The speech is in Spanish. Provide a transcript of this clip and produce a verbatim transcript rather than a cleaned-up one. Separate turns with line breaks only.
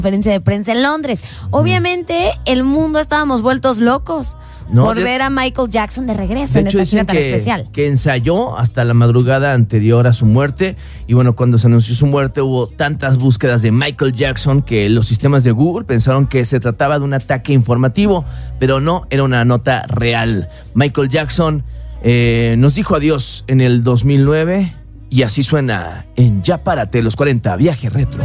conferencia de prensa en Londres. Obviamente, el mundo estábamos vueltos locos
No,
por
de-
ver a Michael Jackson de regreso
De
en
hecho,
esta gira
dicen
tan
que,
especial.
que ensayó hasta la madrugada anterior a su muerte. Y bueno, cuando se anunció su muerte hubo tantas búsquedas de Michael Jackson que los sistemas de Google pensaron que se trataba de un ataque informativo, pero no, era una nota real. Michael Jackson eh, nos dijo adiós en el dos mil nueve y así suena en Ya Párate los cuarenta, Viaje Retro.